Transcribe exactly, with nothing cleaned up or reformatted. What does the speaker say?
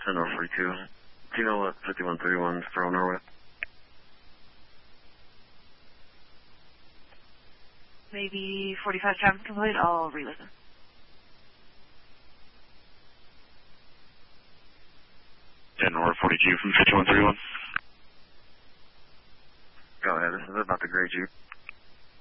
ten North forty-two. Do you know what fifty-one thirty-one's throwing our way? Maybe forty-five traffic complete. I'll re-listen. ten North forty-two from fifty-one thirty-one. Go ahead. This is about the gray Jeep.